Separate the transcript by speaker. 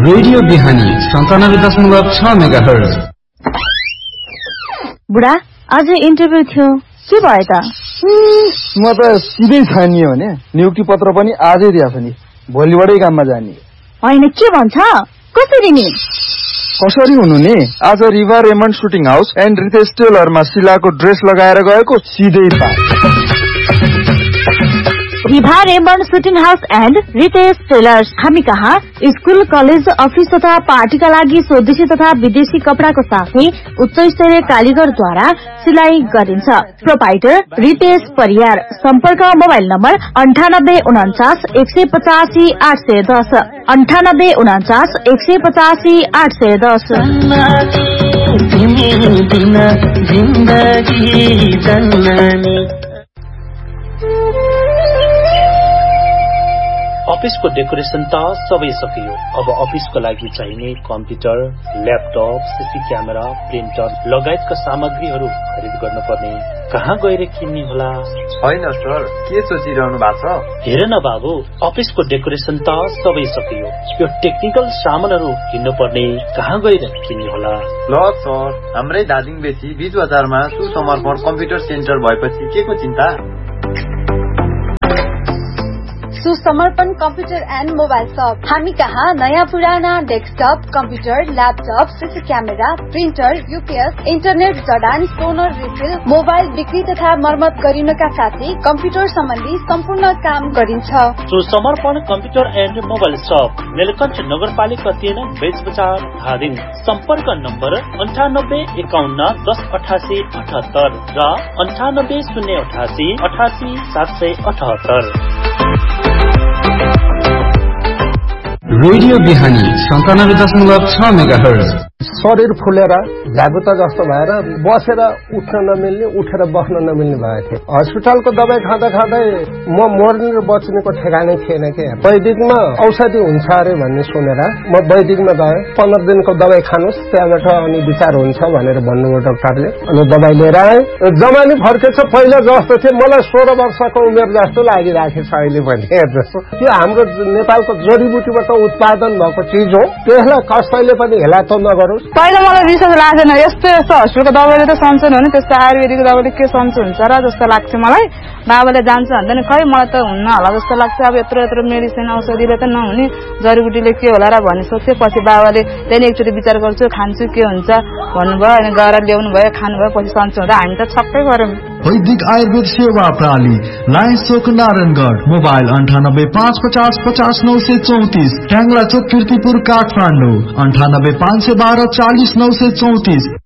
Speaker 1: Radio बिहानी 97.6 megahertz.
Speaker 2: बुढा आज इन्टरभ्यू थियो, के भयो त?
Speaker 3: म त सिधै छानियो भने नियुक्ति पत्र पनि आजै दिएको नि, भोलिबाटै काममा जाने।
Speaker 2: होइन, के भन्छ? कसरी नि?
Speaker 3: कसरी हुनु नि? आज Riva Raymond shooting house and Ritesh टेलरमा शिलाको dress लगाएर गएको, सिधै pass.
Speaker 2: Riva Raymond shooting house and Ritesh tailors. हामी कहाँ स्कूल, कलेज, अफिस तथा पार्टीका लागि स्वदेशी तथा विदेशी कपडाको साथै उच्च स्तरीय कारीगरद्वारा सिलाई गरिन्छ। प्रोपाइटर रितेश परियार। सम्पर्क मोबाइल नम्बर 9849 185 810 9849 185 810।
Speaker 4: अफिसको डेकोरेसन त सबै सकियो। अब अफिसको लागि चाहिने computer, laptop, CC camera, printer लगायतका सामग्रीहरू खरिद गर्नुपर्ने। कहाँ गएर किन्ने होला?
Speaker 5: होइन सर, के सोचिरहनु भएको छ?
Speaker 4: हेर न बाबु, अफिसको डेकोरेसन त सबै सकियो, यो टेक्निकल सामानहरू किन्नुपर्ने। कहाँ गएर किन्ने होला?
Speaker 5: ल सर, हाम्रै दार्जिलिङ बेसी बीच बजारमा सुसमर्पण कम्प्युटर सेन्टर भएपछि के को चिन्ता?
Speaker 6: सुसमर्पण कम्प्युटर एन्ड मोबाइल शप। हामी कहाँ नयाँ पुराना desktop, computer, laptop, CC camera, printer, UPS, internet जडान, टोनर रिफिल, मोबाइल बिक्री तथा मर्मत गरिनका साथै कम्प्युटर सम्बन्धी सम्पूर्ण काम गरिन्छ।
Speaker 4: सुसमर्पण कम्प्युटर एन्ड मोबाइल शप, नीलकण्ठ नगरपालिका 3, बेच बजार, धादिङ। सम्पर्क नम्बर 98 51 10 88 78 र 98 088 88 778।
Speaker 1: रेडियो बिहानी 97.6 मेगाहर्ज।
Speaker 7: शरीर फुलेर झ्यागुता जस्तो भएर बसेर उठ्न नमिल्ने, उठेर बस्न नमिल्ने भएको थियो। हस्पिटलको दबाई खाँदा खाँदै म मर्ने र बच्नेको ठेगानै थिएन के। वैदिकमा औषधि हुन्छ अरे भन्ने सुनेर म वैदिकमा गएँ। 15 दिनको दबाई खानुहोस्, त्यहाँबाट अनि विचार हुन्छ भनेर भन्नुभयो डाक्टरले। अनि दबाई लिएर आएँ। जमानी फर्केछ, पहिला जस्तो थियो। मलाई 16 वर्षको उमेर जस्तो लागिराखेछ अहिले पनि। त्यो हाम्रो नेपालको जडीबुटीबाट उत्पादन भएको चिज हो, त्यसलाई कसैले पनि हेला त नगर्नु।
Speaker 8: पहिला मलाई विश्वास लाग्दैन, यस्तो हस्पिटलको दबाईले त सन्चो हुने, त्यस्तो आयुर्वेदिक दबाईले के सन्चो हुन्छ र जस्तो लाग्थ्यो मलाई। बाबाले जान्छ भन्दैन, खै मलाई त हुन्न होला जस्तो लाग्छ। अब यत्रो मेडिसिन औषधिले त नहुने, जडीबुटीले के होला र भन्ने सोच्थ्यो। पछि बाबाले त्यहाँदेखि एकचोटि विचार गर्छु, खान्छु के हुन्छ भन्नुभयो। अनि गएर ल्याउनु भयो, खानुभयो, पछि सन्चो हुँदा हामी त छक्कै गऱ्यौँ।
Speaker 9: वैदिक आयुर्वेद सेवा प्रणाली, लायन्स चोक, नारायणगढ। मोबाइल 98 550 50 934, ट्याङ्ला चोक, कीर्तिपुर, काठमाडौँ। 98 512 40 934।